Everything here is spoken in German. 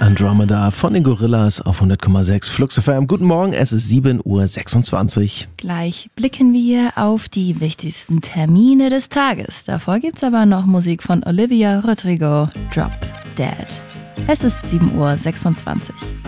Andromeda von den Gorillas auf 100,6 Flux FM. Guten Morgen, es ist 7:26 Uhr. Gleich blicken wir auf die wichtigsten Termine des Tages. Davor gibt's aber noch Musik von Olivia Rodrigo, Drop Dead. Es ist 7:26 Uhr.